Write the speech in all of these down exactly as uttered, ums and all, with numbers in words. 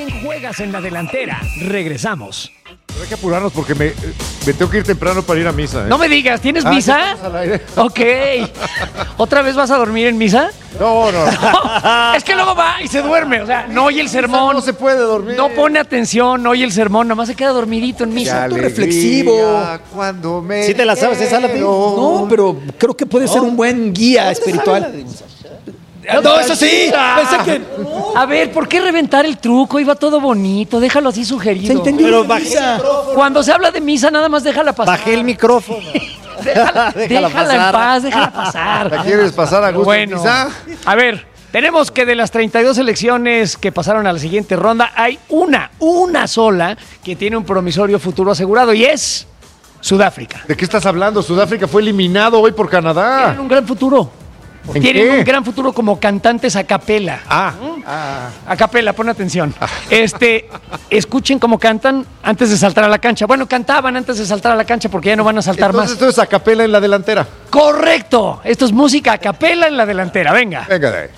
quién juegas en la delantera? Regresamos. Pero hay que apurarnos porque me, me tengo que ir temprano para ir a misa. ¿eh? No me digas, ¿tienes Ah, misa? ¿ya estamos al aire? Ok. ¿Otra vez vas a dormir en misa? No, no. No, es que luego va y se duerme. O sea, no oye el sermón. No se puede dormir. No pone atención, no oye el sermón. Nomás se queda dormidito en misa. Qué reflexivo. alegría Cuando me ¿Sí te la sabes esa, Lapi? quiero. No, pero creo que puede ser un buen guía espiritual. No, eso sí. Pensé que A ver, ¿por qué reventar el truco? Iba todo bonito, déjalo así sugerido. se entendió. Pero la bajé misa. Cuando se habla de misa, nada más déjala pasar. Bajé el micrófono. Déjala, Déjala déjala en pasar. paz, déjala pasar. ¿La quieres pasar a gusto Bueno, en misa? a ver, tenemos que de las treinta y dos selecciones que pasaron a la siguiente ronda, hay una, una sola que tiene un promisorio futuro asegurado y es Sudáfrica. ¿De qué estás hablando? Sudáfrica fue eliminado hoy por Canadá. Tienen un gran futuro. ¿En Tienen qué? un gran futuro como cantantes a capela. Ah, ah. A capela, pon atención. Este, escuchen cómo cantan antes de saltar a la cancha. Bueno, cantaban antes de saltar a la cancha porque ya no van a saltar Entonces más. esto es a capela en la delantera. Correcto. Esto es música a capela en la delantera. Venga. Venga de ahí.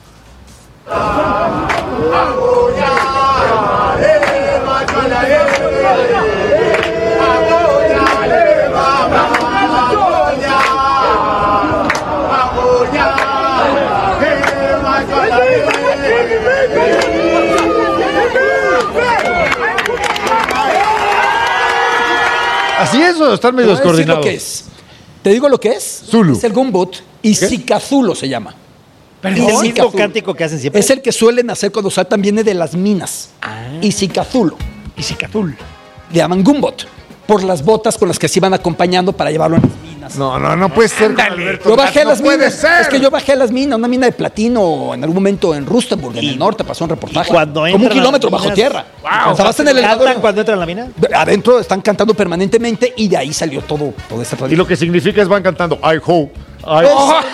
Así es, o están medio Te voy a decir lo descoordinados. que es. ¿Te digo lo que es? Zulu. Es el gumbut y Zikazulo se llama. El Y mismo Zikazulo. cántico que hacen siempre. Es el que suelen hacer cuando saltan, viene de las minas. Y Zikazulo. Y Zicazul. Le llaman gumbot por las botas con las que se iban acompañando para llevarlo a las minas. No, no, no puede ser. Ándale. Alberto. Yo bajé a No las puede minas. ser. Es que yo bajé a las minas, una mina de platino en algún momento en Rustenburg, en el norte, pasó un reportaje. cuando como un entran a kilómetro las bajo minas- tierra. Wow. Estabas en el ¿Cantan elevador. cuando entran a la mina? Adentro están cantando permanentemente y de ahí salió todo, toda esa Y tradición. lo que significa es van cantando I hope, I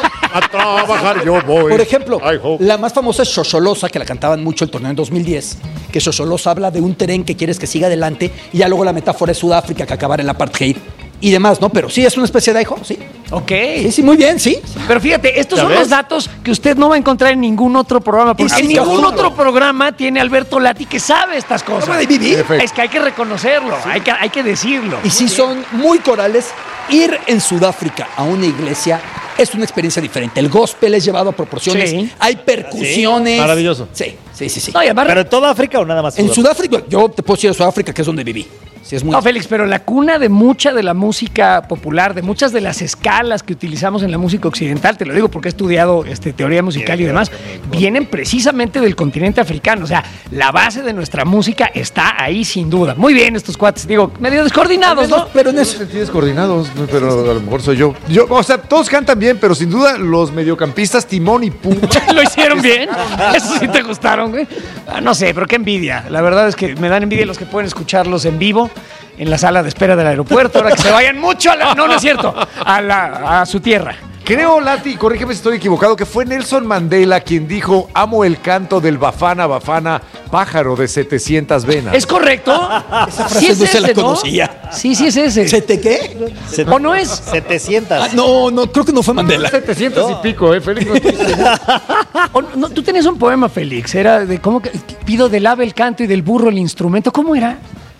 a trabajar yo voy. Por ejemplo, I hope. la más famosa es Xoxolosa, que la cantaban mucho el torneo en dos mil diez, que Xoxolosa habla de un tren que quieres que siga adelante y ya luego la metáfora es Sudáfrica, que acabar en la apartheid y demás, ¿no? Pero sí, es una especie de hijo, sí. Ok. Sí, sí, muy bien, sí. Pero fíjate, estos ¿Ya son ves? los datos que usted no va a encontrar en ningún otro programa. Porque Y en sí, ningún seguro. otro programa tiene Alberto Lati que sabe estas cosas. de vivir. Es que hay que reconocerlo, hay, que, hay que decirlo. Y sí son muy corales. Ir en Sudáfrica a una iglesia es una experiencia diferente. El gospel es llevado a proporciones. Sí. Hay percusiones. Sí, maravilloso. Sí, sí, sí, sí. No, y además- ¿Pero en toda África o nada más? En Sudáfrica, yo te puedo decir a Sudáfrica, que es donde viví. Sí, es muy No, Félix, pero la cuna de mucha de la música popular, de muchas de las escalas que utilizamos en la música occidental, te lo digo porque he estudiado este, teoría musical y demás, vienen precisamente del continente africano. O sea, la base de nuestra música está ahí sin duda. Muy bien estos cuates, digo, medio descoordinados, ¿no? Pero en No eso. sentí descoordinados, no, pero a lo mejor soy yo. yo. O sea, todos cantan bien, pero sin duda los mediocampistas Timón y Pumba. ¿Lo hicieron bien? ¿Eso sí te gustaron, güey? Ah, no sé, pero qué envidia. La verdad es que me dan envidia los que pueden escucharlos en vivo en la sala de espera del aeropuerto, ahora que se vayan mucho a la... No, no es cierto, a, la, a su tierra. Creo, Lati, corrígeme si estoy equivocado, que fue Nelson Mandela quien dijo: amo el canto del Bafana Bafana, pájaro de setecientas venas. ¿Es correcto? Esa frase no se la conocía. Sí, sí es ese. ¿Se te qué? ¿O no es? setecientas. Ah, no, no, creo que no fue Mandela. setecientos y pico, ¿eh? Félix. No estoy seguro. ¿O no, tú tenías un poema, Félix, era de cómo que pido del ave el canto y del burro el instrumento. ¿Cómo era?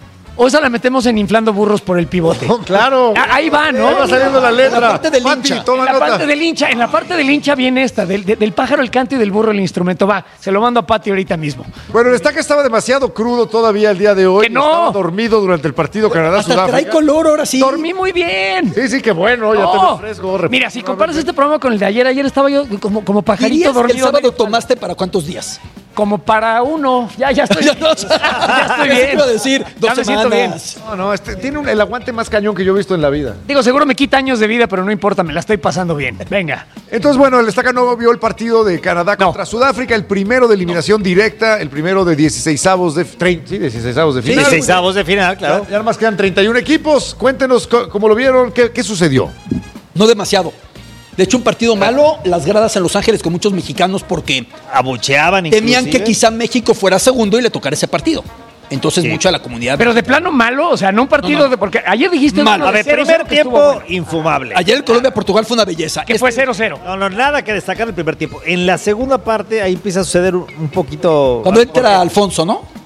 O esa la metemos en inflando burros por el pivote. Claro. Ah, ahí va, ¿no? Ahí va saliendo la letra. En la parte del Pati, hincha. toma En la nota. parte del hincha, en la parte del hincha viene esta, del, de- del pájaro el canto y del burro el instrumento. Va, se lo mando a Pati ahorita mismo. Bueno, el Estaca estaba demasiado crudo todavía el día de hoy. ¡Que no! Estaba dormido durante el partido Hasta Canadá-Sudáfrica. trae color ahora sí. Dormí muy bien. Sí, sí, qué bueno, ya te No. ves fresco. Mira, si comparas este programa con el de ayer, ayer estaba yo como, como pajarito ¿Dirías que el dormido. sábado medio- tomaste para cuántos días? Como para uno. Ya, ya estoy, Ya no, ya estoy eso bien. iba a decir, dos Ya me siento bien. semanas. No, no, este, tiene un- el aguante más cañón que yo he visto en la vida. Digo, seguro me quita años de vida, pero no importa, me la estoy pasando bien. Venga. Entonces, bueno, el Estaca no vio el partido de Canadá No. contra Sudáfrica, el primero de eliminación directa, el primero de dieciseisavos de, trein- sí, dieciseisavos de final. dieciseisavos de final, claro. Ya, ya nada más quedan treinta y uno equipos. Cuéntenos co- cómo lo vieron, qué, qué sucedió. No demasiado. De hecho, un partido malo, las gradas en Los Ángeles con muchos mexicanos porque Abucheaban temían inclusive. que quizá México fuera segundo y le tocara ese partido. Entonces, Sí. mucha de la comunidad. Pero de plano malo, o sea, no un partido No, no. de. Porque ayer dijiste. Malo. uno A ver, cero primer cero que estuvo tiempo, bueno, infumable. Ayer el Colombia-Portugal fue una belleza. que Este- fue cero cero. No, no, nada que destacar el primer tiempo. En la segunda parte, ahí empieza a suceder un, un poquito... Cuando entra Alfonso, ¿no?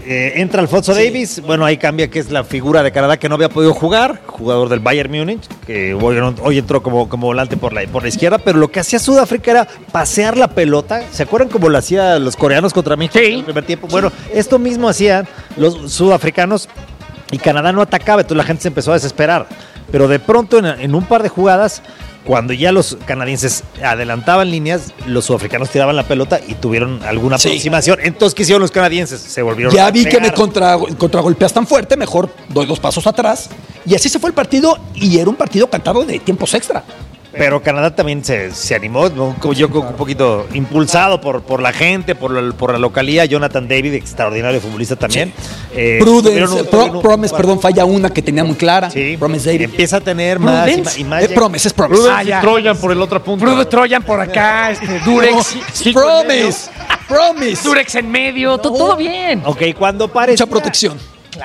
Eh, entra Alfonso Sí. Davies, bueno, ahí cambia que es la figura de Canadá que no había podido jugar, jugador del Bayern Múnich, que hoy, hoy entró como, como volante por la, por la izquierda, pero lo que hacía Sudáfrica era pasear la pelota. ¿Se acuerdan cómo lo hacían los coreanos contra México Sí. en el primer tiempo? Bueno, esto mismo hacían los sudafricanos y Canadá no atacaba, entonces la gente se empezó a desesperar. Pero de pronto en, en un par de jugadas, cuando ya los canadienses adelantaban líneas, los sudafricanos tiraban la pelota y tuvieron alguna Sí. aproximación. Entonces, ¿qué hicieron los canadienses? Se volvieron Ya a vi que me pegar. contra, contragolpeas tan fuerte, mejor doy dos pasos atrás. Y así se fue el partido y era un partido cantado de tiempos extra. Pero Canadá también se, se animó, ¿no? Como yo un poquito impulsado por, por la gente, por la, por la localía. Jonathan David, extraordinario futbolista también. Eh, Prudence, tuvieron un- Pro- tuvieron un- Promise, perdón, falla una que tenía muy clara. Sí, Promise David. empieza a tener más y, Prudence. ma- y más. Eh, Promise, es Promise. Prudence Ah, y ya. Troyan por el otro punto. Frudo Troyan por acá, este, Durex. No, Promise, Promise. Durex en medio, to- todo bien. Ok, cuando parecía, Mucha protección.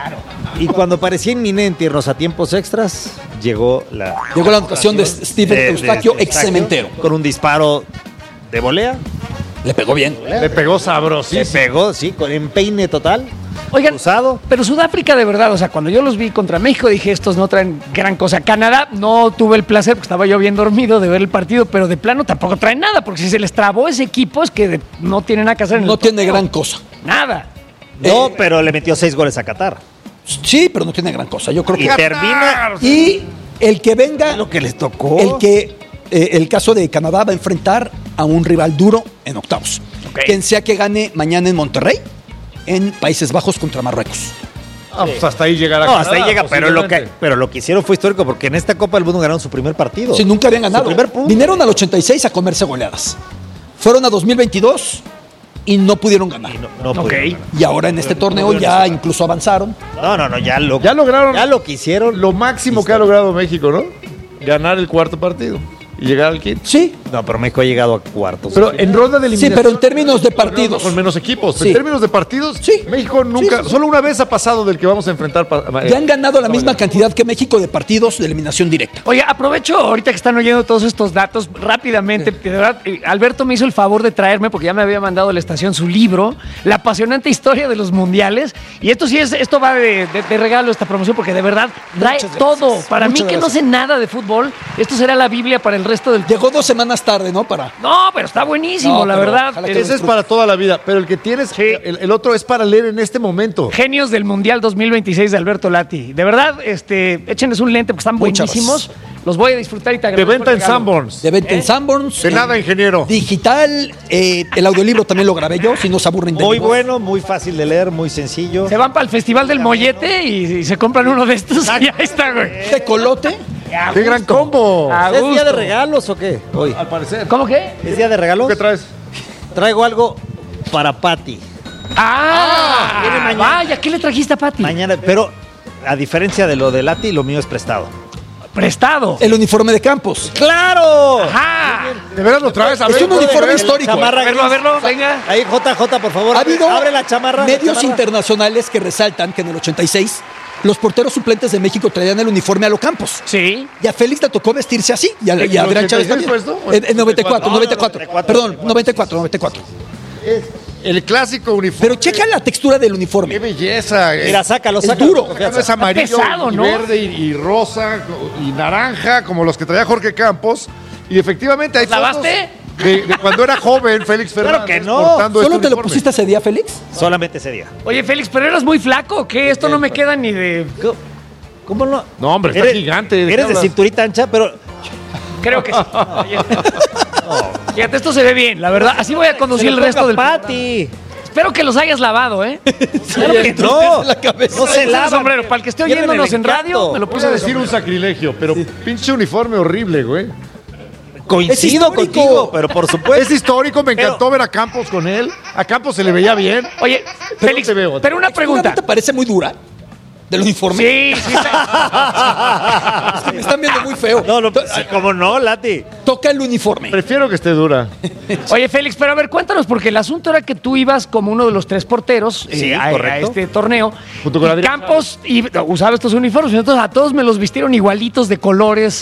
y cuando parecía inminente irnos a tiempos extras, llegó la Llegó la anotación de Steven de- de- Eustaquio, de ex cementero. con un disparo de volea. Le pegó bien. Le pegó Se sabrosísimo. pegó, sí, con empeine total. Oigan, cruzado. pero Sudáfrica de verdad, o sea, cuando yo los vi contra México dije, estos no traen gran cosa. Canadá no tuve el placer, porque estaba yo bien dormido de ver el partido, pero de plano tampoco traen nada, porque si se les trabó ese equipo es que de- no tienen nada que hacer en No el tiene torneo. gran cosa. Nada. No, Eh, pero le metió seis goles a Qatar. Sí, pero no tiene gran cosa. Yo creo Y que. termina Y el que venga. lo que les tocó. El que eh, el caso de Canadá va a enfrentar a un rival duro en octavos. Ok. Quien sea que gane mañana en Monterrey, en Países Bajos contra Marruecos. Ah, pues hasta ahí llegará. No, hasta ahí Canadá, llega, pero lo, que, posiblemente. pero lo que hicieron fue histórico porque en esta Copa del Mundo ganaron su primer partido. Si nunca habían ganado. Su primer punto. Vinieron al ochenta y seis a comerse goleadas. Fueron a dos mil veintidós y no pudieron ganar. Y no, no Ok. pudieron ganar. Y ahora en este torneo ya incluso avanzaron. No, no, no, ya lo, Ya lograron ya lo que hicieron. lo máximo que ha logrado México, ¿no? Ganar el cuarto partido y llegar al quinto. Sí, No, pero México ha llegado a cuartos. Pero en ronda de sí, eliminación. pero en términos de partidos. Con menos equipos. Sí. En términos de partidos, Sí. México nunca. Sí, sí, sí. Solo una vez ha pasado del que vamos a enfrentar. pa- Ya han ganado la eh, misma cantidad que México de partidos de eliminación directa. Oye, aprovecho ahorita que están oyendo todos estos datos rápidamente. De verdad, eh, Alberto me hizo el favor de traerme, porque ya me había mandado a la estación su libro, La apasionante historia de los mundiales. Y esto sí es, esto va de, de- de regalo esta promoción, porque de verdad trae Muchas gracias. todo. Para Muchas mí que no gracias. sé nada de fútbol, esto será la Biblia para el resto del. Llegó dos semanas tarde, ¿no? Para. No, pero está buenísimo, No, la pero verdad. ojalá que Eh, Ese es para toda la vida. Pero el que tienes, el, el otro es para leer en este momento. Genios del Mundial dos mil veintiséis de Alberto Lati. De verdad, este, échenles un lente porque están Muchas buenísimos. Los voy a disfrutar y te De agradezco venta el en regalo. Sanborns. De venta en Sanborns. De en nada, ingeniero. Digital. eh, el audiolibro también lo grabé yo, si no se aburren de Muy mi voz. bueno, muy fácil de leer, muy sencillo. Se van para el Festival del Mollete y, y se compran uno de estos y ahí está, güey. Tecolote. A ¡Qué gran gusto. combo! A ¿Es día gusto. de regalos o qué? Hoy. Al parecer. ¿Cómo qué? ¿Es día de regalos? ¿Qué traes? Traigo algo para Patty. ¡Ah! viene mañana. Vaya, ¿qué le trajiste a Pati? Mañana, pero a diferencia de lo de Lati, lo mío es prestado. Prestado. El uniforme de Campos. ¡Claro! Ajá. ¿De veras lo traes? A Es ver, un ¿puede uniforme ver? histórico. Chamarra A verlo, a verlo, venga. Ahí, J J, por favor. Ha abre- habido abre la chamarra. la medios chamarra. internacionales que resaltan que en el ochenta y seis los porteros suplentes de México traían el uniforme a lo Campos. Sí. Y a Félix le tocó vestirse así. Y a, y a ¿En Adrián Chávez ochenta y seis también. fue esto? En, en noventa y cuatro, No, noventa y cuatro. noventa y cuatro, Perdón, noventa y cuatro, noventa y cuatro. El clásico uniforme. Pero checa la textura del ¡Qué uniforme. belleza! Mira, sácalo, Es sácalo. duro. con Acá no confianza. es amarillo, pesado, y ¿no? verde y, y rosa y naranja, como los que traía Jorge Campos. Y efectivamente hay fotos ¿Lavaste? de, de cuando era joven Félix Claro Fernández que no. portando ¿Solo este te lo uniforme. pusiste ese día, Félix? Solamente ese día. Oye, Félix, pero eras muy flaco, ¿o ¿qué? Esto no me queda ni de. ¿Cómo no? No, hombre, está gigante, ¿de qué Eres de hablas? cinturita ancha, pero Creo que sí. Fíjate, esto se ve bien, la verdad. Así voy a conducir el resto del. Pati. Espero que los hayas lavado, ¿eh? Claro que no. la cabeza. No se El lava. sombrero, para el que esté Pierden oyéndonos el en radio, encanto. me lo Voy puse a de decir un sacrilegio, pero pinche uniforme horrible, güey. Coincido histórico. contigo, pero por supuesto. Es histórico, me Pero- encantó ver a Campos con él. A Campos se le veía bien. Oye, Félix, te veo. pero una pregunta. ¿Te parece muy dura? ¿Del uniforme? Sí, sí. Es que me están viendo muy feo. No, no, To- sí, ¿cómo no, Lati? Toca el uniforme. Prefiero que esté dura. Oye, Félix, pero a ver, cuéntanos, porque el asunto era que tú ibas como uno de los tres porteros Sí, eh, a, a correcto. este torneo. Junto con y Adrián Campos y, usaba estos uniformes, entonces a todos me los vistieron igualitos de colores.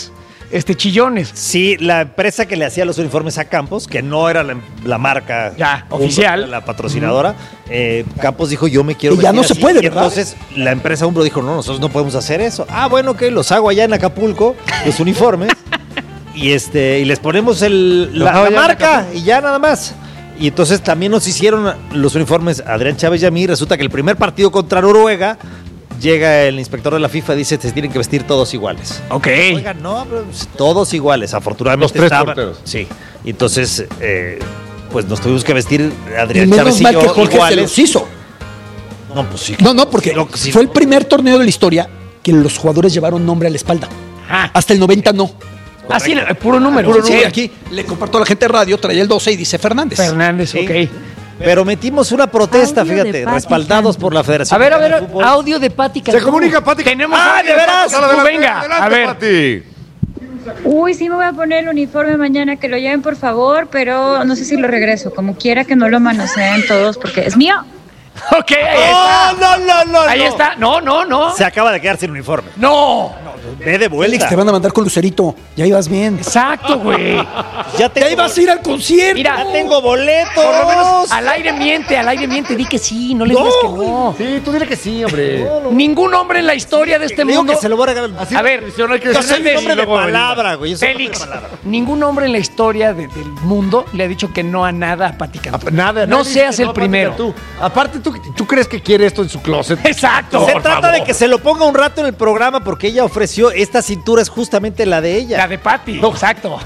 este, chillones. Sí, la empresa que le hacía los uniformes a Campos, que no era la, la marca Ya, Umbro, oficial. la patrocinadora, eh, Campos dijo, yo me quiero Y ya vestir no se así. puede, Y ¿verdad? entonces la empresa Umbro dijo, no, nosotros no podemos hacer eso. Ah, bueno, que los hago allá en Acapulco, los uniformes, y este y les ponemos el, la, hago la allá en marca Acapulco. y ya nada más. Y entonces también nos hicieron los uniformes Adrián Chávez y a mí. Resulta que el primer partido contra Noruega, llega el inspector de la FIFA y dice, se tienen que vestir todos iguales. Ok. Oigan, no, pero, pues, todos iguales, afortunadamente. Los tres estaban- porteros. Sí. Y entonces, eh, pues nos tuvimos que vestir Y Adrián menos Chávez y mal yo que Jorge se iguales. los hizo. No, pues sí. No, no, porque Lo que sí, fue no. el primer torneo de la historia que los jugadores llevaron nombre a la espalda. Ah, Hasta el noventa no. así, el puro número. Puro Sí. número. Aquí le comparto a la gente de radio, traía el doce y dice Fernández. Fernández, Sí. ok. Pero metimos una protesta, Audio de fíjate, Pati respaldados Cantú. por la Federación A ver, a Mexicana ver, de Fútbol. audio de Pati Cantú. Se comunica Pati. Tenemos ¡Ah, audio de veras! Pati Cantú. Venga, adelante, a ver. Pati. Uy, sí me voy a poner el uniforme mañana, que lo lleven por favor, pero no sé si lo regreso. Como quiera que no lo manoseen todos porque es mío. Ok, ahí ¡Oh, está. no, no, no! Ahí no! está. No, no, no. Se acaba de quedar sin uniforme. No. Ve de vuelta. Félix, te van a mandar con Lucerito. Ya ibas bien. Exacto, güey. Ya, tengo, Ya ibas a ir al concierto. Mira, ya tengo boletos. por lo menos al aire miente, al aire miente. Di que sí, no le digas que no. Sí, tú dile que sí, hombre. Ningún hombre en la historia de este Le digo mundo. que se lo voy a regalar. Así A la ver, televisión, hay que Yo soy decirle un hombre y de luego palabra, güey. yo soy un hombre de Félix, palabra. ningún hombre en la historia de- del mundo le ha dicho que no a nada a Pati Cantú. Ah, Nada, No nadie seas dice el no, Pati primero. Cantú. Aparte, ¿tú, ¿tú crees que quiere esto en su closet? Exacto. Se por trata favor. de que se lo ponga un rato en el programa porque ella ofreció esta cintura, es justamente la de ella. La de Pati. Exacto.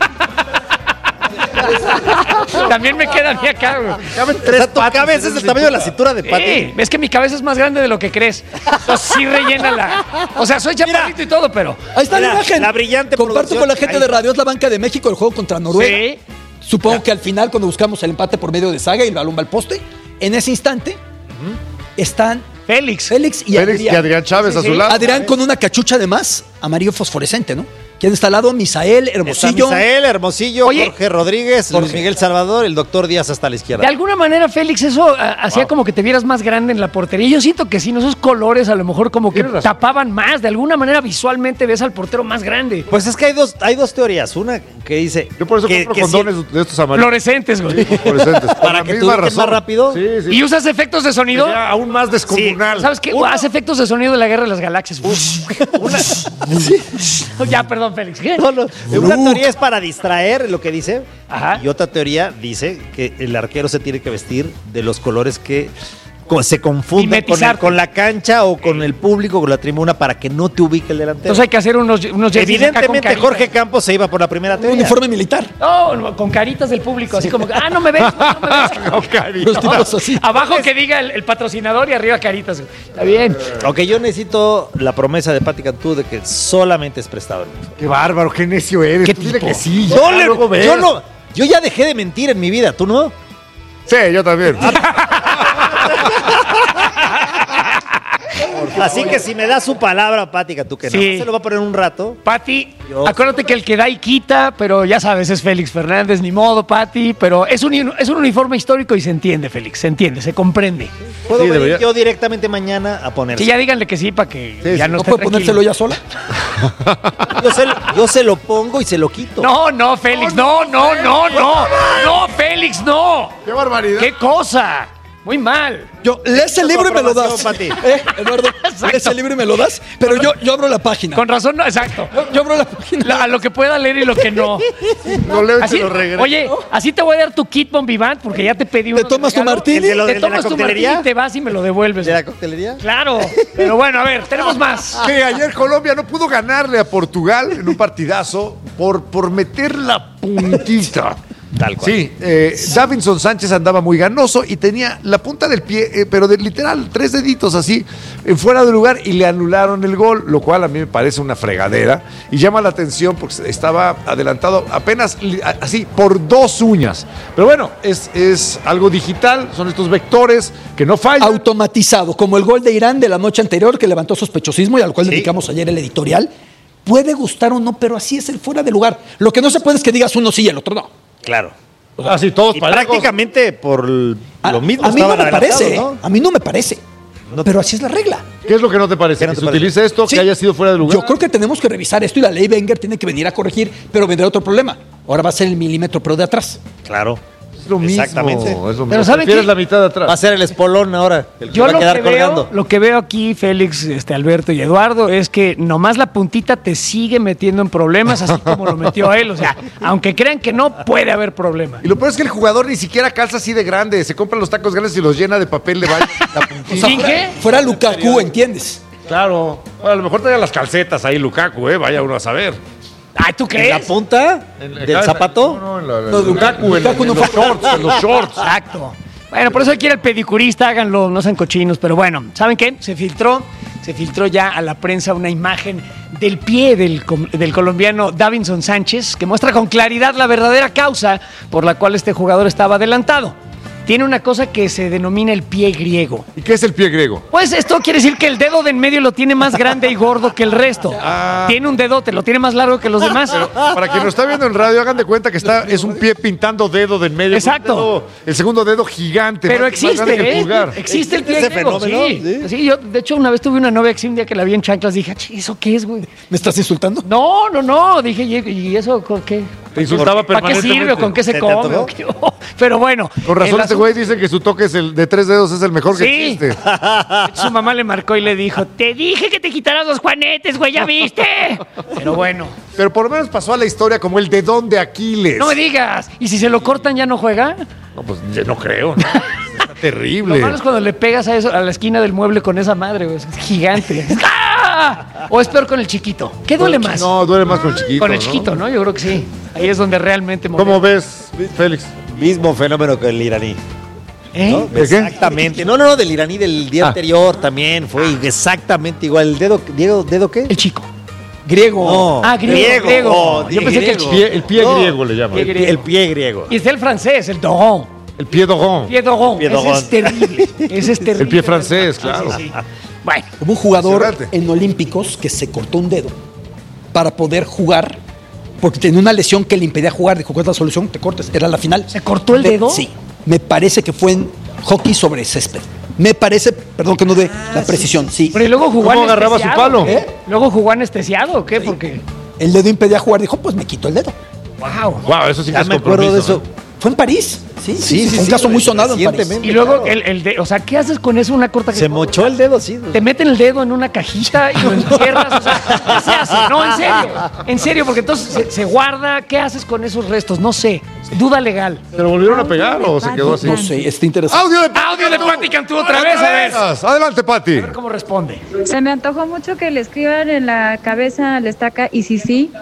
También me queda a mí acá, güey. Caben O sea, tu cabeza es el tamaño de la cintura de Pati. Sí, es que mi cabeza es más grande de lo que crees. Entonces sí rellena la. O sea, soy chaparrito y todo, pero. Ahí está la Mira, imagen. la brillante Comparto producción. con la gente Ahí de está. radio. Es la banca de México, el juego contra Noruega. Sí. Supongo que al final, cuando buscamos el empate por medio de saga y el balón va al poste, en ese instante están Félix. Félix y Félix y Adrián. Adrián Chávez Sí, a su sí. lado. Adrián con una cachucha de más, amarillo fosforescente, ¿no? ¿Quién está al lado? Misael, Está Hermosillo. Misael, Hermosillo, Oye. Jorge Rodríguez, Luis Miguel Salvador, el doctor Díaz hasta la De izquierda. alguna manera, Félix, eso ah, hacía como que te vieras más grande en la portería. Yo siento que sí, ¿no? Esos colores a lo mejor como que Tienes razón. tapaban más. De alguna manera visualmente ves al portero más grande. Pues es que hay dos, hay dos teorías. Una que dice Yo por eso que, compro que si- condones de estos amarillos. Fluorescentes, güey. Fluorescentes. Por Para la que te misma ubiques más rápido. Sí, sí. ¿Y usas efectos de sonido? Ya aún más descomunal. ¿Sabes qué? Haz efectos de sonido de la Guerra de las Galaxias. Una- Ya, perdón, Félix. ¿Qué? No, no. Una teoría es para distraer lo que dice. Ajá. Y otra teoría dice que el arquero se tiene que vestir de los colores que co- se confundan con, el- Mimetizarte. con la cancha o con el público, con la tribuna, para que no te ubique el delantero. Entonces hay que hacer unos, unos jerseys acá con Evidentemente, caritas. Jorge Campos se iba por la primera Un teoría. uniforme militar. No, no, con caritas del público, así como, ah, no me ves, no me ves. No, cariño. Los tipos así. Abajo que diga el, el patrocinador y arriba caritas. Está bien. Aunque yo necesito la promesa de Pati Cantú de que solamente es prestado. Qué bárbaro, qué necio eres. ¿Qué Tú dile tipo? que sí. ya, Yo, le- luego ves. yo no, yo ya dejé de mentir en mi vida, ¿tú no? Sí, yo también. Así que si me da su palabra, Pati Cantú, que Sí. no se lo va a poner un rato. Pati, Yo- acuérdate que el que da y quita, pero ya sabes, es Félix Fernández, ni modo, Pati, pero es un, es un uniforme histórico y se entiende, Félix, se entiende, se comprende. Puedo Sí, venir debería- yo directamente mañana a ponerse. Que ya díganle que sí para que Sí, ya sí. no, ¿No esté puede ponérselo tranquilo. ya sola? Yo se, yo se lo pongo y se lo quito. No, no, Félix, no, no, no, no, no, Félix, no. Qué barbaridad. ¿Qué cosa? Muy mal. Yo, lees el libro y me lo das. aprobación, Pati. ¿Eh, Eduardo? Lees el libro y me lo das, pero yo, yo abro la página. Con razón, no, exacto. Yo, yo abro la página. La- a lo que pueda leer y lo que no. Lo leo y Así- te lo regreso. oye, así te voy a dar tu kit Bon Vivant porque ya te pedí uno. ¿Te de tomas tu regalo. martini? ¿El de lo- Te el de la tomas tu coctelería? martini y te vas y me lo devuelves. ¿De la coctelería? Claro. Pero bueno, a ver, tenemos más. Que ayer Colombia no pudo ganarle a Portugal en un partidazo por, por meter la puntita. Tal cual. Sí, eh, Davinson Sánchez andaba muy ganoso y tenía la punta del pie, eh, pero de literal, tres deditos así, en fuera de lugar y le anularon el gol, lo cual a mí me parece una fregadera y llama la atención porque estaba adelantado apenas li- a- así por dos uñas. Pero bueno, es, es algo digital, son estos vectores que no fallan. Automatizado, como el gol de Irán de la noche anterior que levantó sospechosismo y al cual Sí. dedicamos ayer el editorial. Puede gustar o no, pero así es el fuera de lugar. Lo que no se puede es que digas uno sí y el otro no. Claro. Así todos Y parejos. prácticamente por l- A, lo mismo a mí no estaban me parece, adelantados, ¿eh? A mí no me parece. No- pero así es la regla. ¿Qué es lo que no te parece? ¿Qué no ¿Que te se parece? utilice esto, Sí. que haya sido fuera de lugar? Yo creo que tenemos que revisar esto y la ley Wenger tiene que venir a corregir, pero vendrá otro problema. Ahora va a ser el milímetro, pero de atrás. Claro. Es lo mismo. Exactamente. Es lo mismo. Pero ¿saben Prefieres qué? la mitad de atrás. Va a ser el espolón ahora. El que Yo va a lo quedar que, colgando. veo, lo que veo aquí, Félix, este, Alberto y Eduardo, es que nomás la puntita te sigue metiendo en problemas, así como lo metió él. O sea, aunque crean que no, puede haber problemas. Y lo peor es que el jugador ni siquiera calza así de grande. Se compra los tacos grandes y los llena de papel de baño. La puntita. ¿Sin qué? Fuera Lukaku, ¿entiendes? Claro. Bueno, a lo mejor traía las calcetas ahí Lukaku, ¿eh? Vaya uno a saber. Ay, ¿tú ¿En crees? la punta En- del acá- zapato? No, no, en la, No, Lukaku, en, Lukaku en no los fue- shorts, en los shorts. Exacto. Bueno, por eso aquí era el pedicurista, háganlo, no sean cochinos. Pero bueno, ¿saben qué? Se filtró, se filtró ya a la prensa una imagen del pie del, com- del colombiano Davinson Sánchez, que muestra con claridad la verdadera causa por la cual este jugador estaba adelantado. Tiene una cosa que se denomina el pie griego. ¿Y qué es el pie griego? Pues esto quiere decir que el dedo de en medio lo tiene más grande y gordo que el resto. Ah. Tiene un dedote, lo tiene más largo que los demás. Para quien nos está viendo en radio, hagan de cuenta que está, es un pie pintando dedo de en medio. Exacto. Un dedo- el segundo dedo gigante. Pero más- más grande que existe, el ¿eh? pulgar. Existe el pie ese griego, fenómeno, sí. sí. Sí, yo, de hecho, una vez tuve una novia que sí, un día que la vi en chanclas, dije, "Ch, ¿eso qué es, güey?" ¿Me estás insultando? No, no, no. Dije, ¿y y eso con qué? Te insultaba ¿Para qué permanentemente. sirve o con qué se ¿Te come? antojó? ¿O qué? Pero bueno. Con razón el este asunto- güey dice que su toque es el de tres dedos es el mejor que Sí. existe. Su mamá le marcó y le dijo, te dije que te quitaras los juanetes, güey, ¿ya viste? Pero bueno, Pero por lo menos pasó a la historia como el dedón de Aquiles. no me digas. ¿Y si se lo cortan ya no juega? No, pues yo no creo. ¿no? Está Lo terrible. malo es cuando le pegas a eso, a la esquina del mueble con esa madre, güey. Es gigante. ¡Ah! O es peor con el chiquito. ¿Qué duele más? No, duele más con el chiquito. Con el ¿no? chiquito, ¿no? Yo creo que sí. Ahí es donde realmente ¿Cómo ves, Félix? Mismo fenómeno que el iraní. ¿Eh? ¿no? ¿De qué? Exactamente. No, no, no, del iraní del día Ah. anterior también fue exactamente igual. ¿El dedo, Diego, dedo qué? El chico. Griego. No, Ah, griego, griego. Oh, Yo dije pensé que el griego. pie- el pie No, griego le llaman. El pie, el pie griego. Y está el francés, el dogon. El pie dogón. Pie dogon. Pie Ese dogon. es terrible. Ese es terrible. El pie francés, Sí, claro. sí, sí. Bueno, Hubo un jugador Impresionante. en Olímpicos que se cortó un dedo para poder jugar porque tenía una lesión que le impedía jugar. Dijo, ¿cuál es la solución? Te cortes. Era la final. ¿se cortó el De- dedo? Sí. Me parece que fue en hockey sobre césped. Me parece, perdón que no dé la precisión, sí. Pero y luego jugó ¿Cómo agarraba su anestesiado, palo? ¿eh? Luego jugó anestesiado, ¿o qué? Porque. El dedo impedía jugar. Dijo, pues me quito el dedo. Wow. Wow, eso sí que Ya es me acuerdo de compromiso, eso. ¿eh? Fue en París. Sí, sí, Sí, sí, fue un sí, caso muy sonado en París. recientemente. Y luego claro. el, el de, o sea, ¿qué haces con eso? Una corta que Se mochó el dedo, sí. Te meten el dedo en una cajita y lo entierras. O sea, ¿qué se hace? No, en serio. En serio, porque entonces se, se guarda. ¿Qué haces con esos restos? No sé. Duda legal. ¿Se lo volvieron a pegar o se quedó así? No sé, está interesante. ¡Audio de Audio de Pati Cantú otra vez, a ver. Adelante, Pati. A ver cómo responde. Se me antojó mucho que le escriban en la cabeza a la estaca y si sí.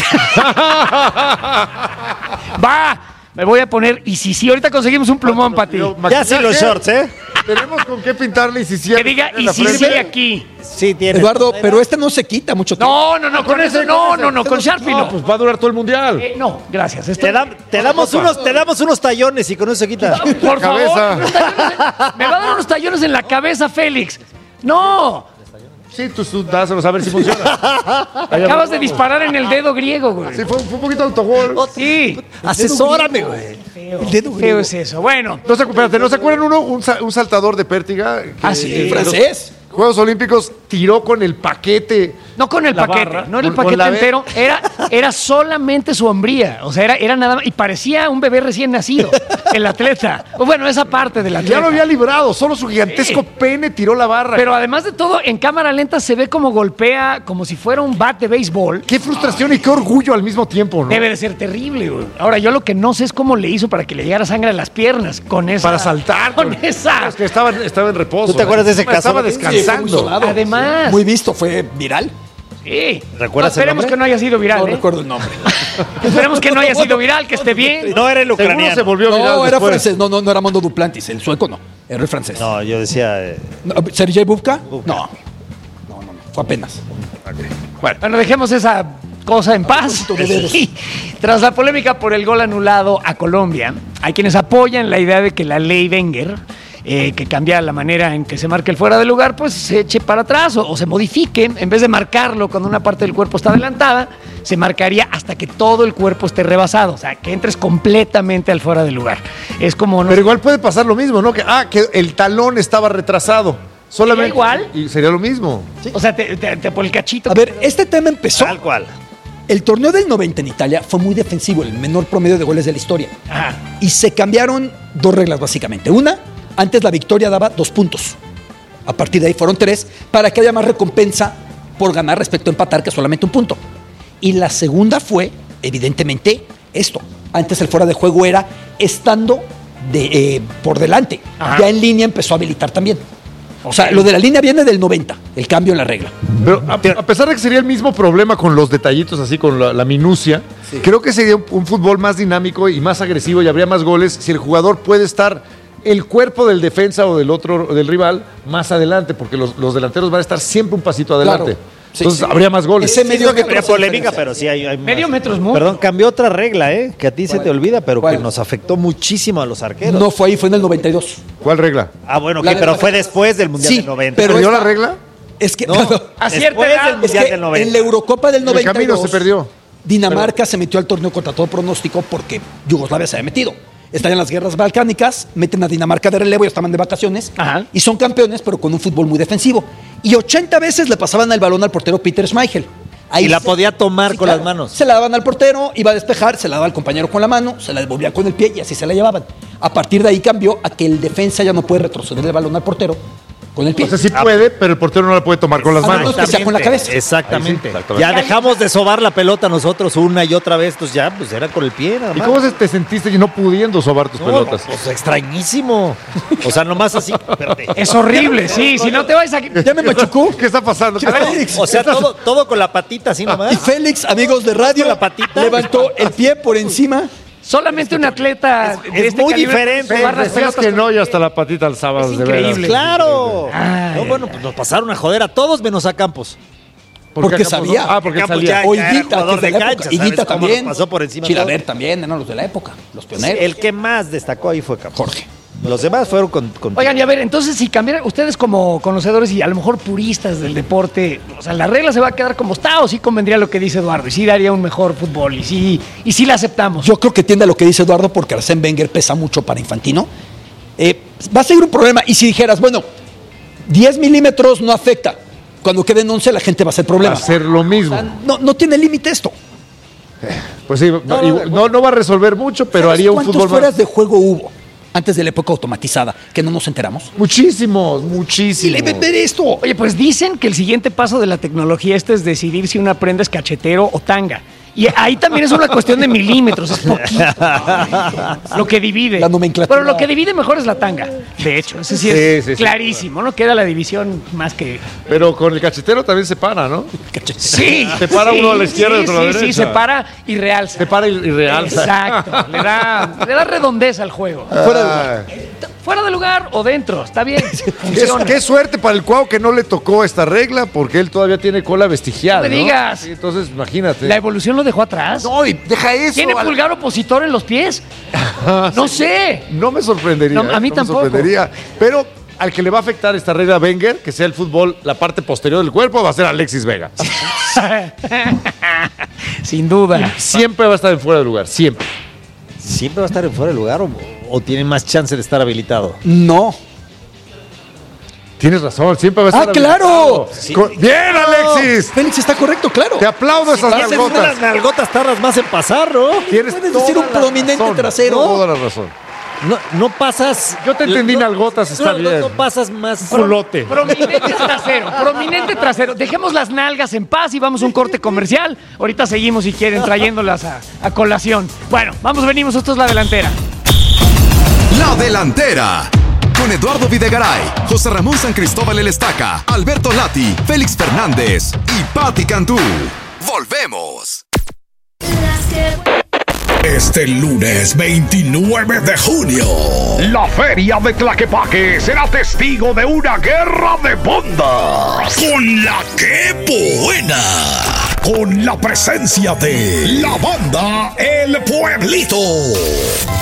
Va. Me voy a poner. Y si sí, ahorita conseguimos un plumón, Pati. Ya sin los shorts, ¿eh? Tenemos con qué pintarle y si sí. Que diga, y si sí aquí. Sí, tiene. Eduardo, pero este no se quita mucho tiempo. No, no, no, con eso no, no, no, con Sharpie No, no. pues va a durar todo el mundial. Eh, no, gracias. Esto, Te, da- te damos unos, te damos unos tallones y con eso se quita. por favor, cabeza. unos tallones en- me va a dar unos tallones en la cabeza, Félix. No, Sí, tú, tú dáselos a ver si funciona. acabas de disparar en el dedo griego, güey. Sí, fue, fue un poquito autogol. Sí. Asesórame, güey. El dedo Feo griego. es eso. Bueno, No se, espérate, ¿no se acuerdan uno? Un, sa- un saltador de pértiga. Que, Ah, sí. en Francés. los Juegos Olímpicos tiró con el paquete. no con el La paquete, barra, no era el con- con paquete la ve- entero, era, era solamente su hombría. O sea, era, era nada más. Y parecía un bebé recién nacido, el atleta. O bueno, esa parte del atleta. Ya lo había librado, solo su gigantesco Sí. pene tiró la barra. Pero además de todo, en cámara lenta se ve como golpea, como si fuera un bat de béisbol. Qué frustración y qué orgullo al mismo tiempo, ¿no? Debe de ser terrible, güey. Ahora, yo lo que no sé es cómo le hizo para que le llegara sangre a las piernas con esa. Para saltar. Con esa. Es que estaba, estaba en reposo. ¿Tú te acuerdas de ese Estaba caso? Estaba Sí, fue muy descansando. sonado. Además. Muy visto, fue viral. Sí. ¿Recuerdas No, el esperemos nombre? que no haya sido viral, No ¿eh? recuerdo el nombre. Esperemos que no haya sido viral, que esté bien. No era el Seguro ucraniano. se volvió viral No, era después. francés. No, no, no era Mondo Duplantis. El sueco no. Era el francés. No, yo decía. eh, No, ¿Sergei Bubka? Bubka. No. No, no, no. Fue apenas. Bueno, dejemos esa cosa en paz. de dedos. Sí. Tras la polémica por el gol anulado a Colombia, hay quienes apoyan la idea de que la ley Wenger, eh, que cambia la manera en que se marque el fuera de lugar, pues se eche para atrás o, o se modifique. En vez de marcarlo cuando una parte del cuerpo está adelantada, se marcaría hasta que todo el cuerpo esté rebasado. O sea, que entres completamente al fuera de lugar. Es como... no Pero igual puede pasar lo mismo, ¿no? Que, ah, que el talón estaba retrasado. Solamente igual? Y sería lo mismo. O sea, te, te, te por el cachito. A ver, este tema empezó. Tal cual. El torneo del noventa en Italia fue muy defensivo, el menor promedio de goles de la historia. Ajá. Y se cambiaron dos reglas básicamente. Una, antes la victoria daba dos puntos. A partir de ahí fueron tres para que haya más recompensa por ganar respecto a empatar que solamente un punto. Y la segunda fue, evidentemente, esto. Antes el fuera de juego era estando de, eh, por delante. Ajá. Ya en línea empezó a habilitar también. O sea, lo de la línea viene del noventa, el cambio en la regla. Pero a, a pesar de que sería el mismo problema con los detallitos, así con la, la minucia, sí. creo que sería un, un fútbol más dinámico y más agresivo y habría más goles si el jugador puede estar el cuerpo del defensa o del otro, del rival, más adelante, porque los, los delanteros van a estar siempre un pasito adelante. Claro. Sí, Entonces sí. habría más goles. Ese medio que habría polémica, pero sí hay, hay Medio más. metro es mucho. Perdón, cambió otra regla, ¿eh? Que a ti se ¿Cuál? te olvida, pero ¿Cuál? que nos afectó muchísimo a los arqueros. No fue ahí, fue en el noventa y dos. ¿Cuál regla? Ah, bueno, ok, La- pero la- fue después del Mundial Sí, del noventa. pero ¿Perdió esta- la regla? Es que, No, A cierta después edad, del es Mundial que del noventa. en la Eurocopa del El noventa y dos camino se perdió. Dinamarca se metió al torneo contra todo pronóstico porque Yugoslavia se había metido. Están en las guerras balcánicas, meten a Dinamarca de relevo y estaban de vacaciones. Ajá. Y son campeones, pero con un fútbol muy defensivo. Y ochenta veces le pasaban el balón al portero Peter Schmeichel. Y la podía tomar con las manos. Se la daban al portero, iba a despejar, se la daba al compañero con la mano, se la devolvía con el pie y así se la llevaban. A partir de ahí cambió a que el defensa ya no puede retroceder el balón al portero con el pie. O sea, sí puede, pero el portero no la puede tomar con las Ah, manos. no, que sea con la cabeza. Exactamente. Ahí sí, exactamente. Ya dejamos de sobar la pelota nosotros una y otra vez, entonces ya, pues era con el pie nada ¿Y más. cómo se- te sentiste no pudiendo sobar tus No, pelotas? Pues extrañísimo. O sea, nomás así. Espérate. Es horrible, sí. Si no te vas a... Ya me machucó. ¿Qué está pasando? ¿Qué A ver, está- Félix, O sea, todo, todo con la patita así nomás. Y Félix, amigos de radio, La patita. levantó el pie por encima. Solamente un atleta Es- de es este muy calibre diferente. puede sobar las Decías pelotas que con- no y hasta la patita alzabas Es de veras. increíble. Claro. Ay, no, bueno, pues nos pasaron a joder a todos menos a Campos. ¿Por qué Porque Campos sabía. no? Ah, porque Campos salía. ya- O era Higuita, jugador que es de de la cancha, época. ¿sabes Higuita cómo también. nos pasó por encima Chilaver todo? también, eran los de la época, los pioneros. El que más destacó ahí fue Campos. Jorge. Los demás fueron con. con Oigan, y a ver, entonces si cambiaran, ustedes como conocedores y a lo mejor puristas del deporte, o sea, la regla se va a quedar como está o sí convendría lo que dice Eduardo y sí daría un mejor fútbol y sí, y sí la aceptamos. Yo creo que tiende a lo que dice Eduardo porque Arsène Wenger pesa mucho para Infantino. Eh, va a seguir un problema. Y si dijeras, bueno, diez milímetros no afecta. Cuando queden once la gente va a hacer problema. Hacer lo mismo. No, no tiene límite esto. Pues sí, no, y- no, no va a resolver mucho, pero ¿Sabes haría un ¿Cuántos fútbol fueras más. de juego hubo antes de la época automatizada que no nos enteramos? Muchísimos, Y muchísimos. le ver esto. Oye, pues dicen que el siguiente paso de la tecnología este es decidir si una prenda es cachetero o tanga. Y ahí también es una cuestión de milímetros, es poquito. Lo que divide. La nomenclatura. Pero lo que divide mejor es la tanga. De hecho, ese sí es Sí, sí, sí. clarísimo, ¿no? Queda la división más que... Pero con el cachetero también se para, ¿no? Sí. Se para sí, uno a la izquierda y sí, otro a la sí, Sí, derecha. se para y realza. Se para y, y realza. Exacto. Le da, le da redondeza al juego. Ah, Fuera de lugar o dentro, está bien. qué, Funciona. qué suerte para el Cuau que no le tocó esta regla porque él todavía tiene cola vestigial. No me ¿no? digas. Sí, entonces, imagínate. La evolución lo dejó atrás. No, y deja eso. ¿Tiene Al- pulgar opositor en los pies? No sé. No me sorprendería. No, a mí ¿eh? No tampoco. Me sorprendería. Pero al que le va a afectar esta regla a Wenger, que sea el fútbol, la parte posterior del cuerpo, va a ser Alexis Vega. Sin duda. Siempre va a estar en fuera de lugar, siempre. ¿Siempre va a estar en fuera de lugar o, o tiene más chance de estar habilitado? No. Tienes razón, siempre va a estar ¡Ah, claro! habilitado. Co- ¡Bien, Alexis! Félix está correcto, claro. Te aplaudo esas Hacen unas nalgotas. nalgotas tardas más en pasar, ¿no? Tienes puedes toda decir un la prominente razón, trasero. Toda la razón. No, no pasas. Yo te entendí, nalgotas, está no, bien. No, no pasas más. Culote. Prominente trasero, prominente trasero. Dejemos las nalgas en paz y vamos a un corte comercial. Ahorita seguimos si quieren trayéndolas a, a colación. Bueno, vamos, venimos, esto es La Delantera. La Delantera. Con Eduardo Videgaray, José Ramón San Cristóbal El Estaca, Alberto Lati, Félix Fernández y Patti Cantú. Volvemos. Este lunes veintinueve de junio, la Feria de Tlaquepaque será testigo de una guerra de bandas. Con la que buena. Con la presencia de la banda El Pueblito.